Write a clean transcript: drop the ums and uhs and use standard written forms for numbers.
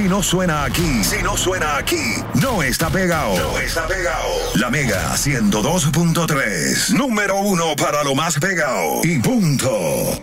Si no suena aquí, no está pegado. No está pegado. La Mega 102.3, número 1 para lo más pegado. Y punto.